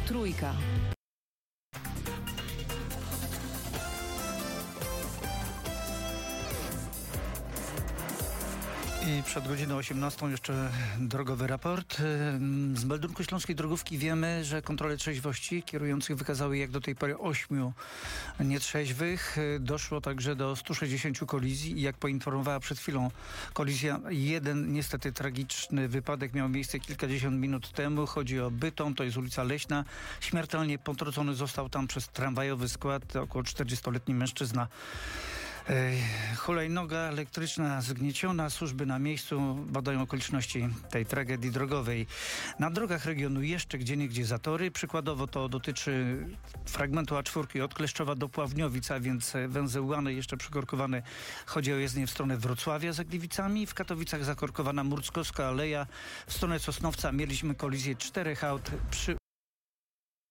Trójka. I przed godziną 18 jeszcze drogowy raport. Z meldunku Śląskiej Drogówki wiemy, że kontrole trzeźwości kierujących wykazały jak do tej pory 8 nietrzeźwych. Doszło także do 160 kolizji i jak poinformowała przed chwilą kolizja, jeden niestety tragiczny wypadek miał miejsce kilkadziesiąt minut temu. Chodzi o Bytom, to jest ulica Leśna. Śmiertelnie potrącony został tam przez tramwajowy skład około 40-letni mężczyzna. Hulajnoga elektryczna zgnieciona, służby na miejscu badają okoliczności tej tragedii drogowej. Na drogach regionu jeszcze gdzieniegdzie zatory. Przykładowo to dotyczy fragmentu A4 od Kleszczowa do Pławniowic, a więc węzeł Łany jeszcze przykorkowany. Chodzi o jezdnię w stronę Wrocławia za Gliwicami. W Katowicach zakorkowana Murckowska Aleja. W stronę Sosnowca mieliśmy kolizję 4 aut przy